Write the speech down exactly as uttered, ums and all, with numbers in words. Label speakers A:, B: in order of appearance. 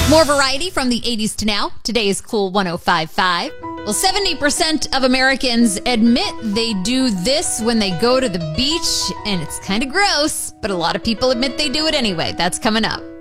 A: More variety from the eighties to now. Today is Cool one oh five point five. Well, seventy percent of Americans admit they do this when they go to the beach, and it's kind of gross, but a lot of people admit they do it anyway. That's coming up.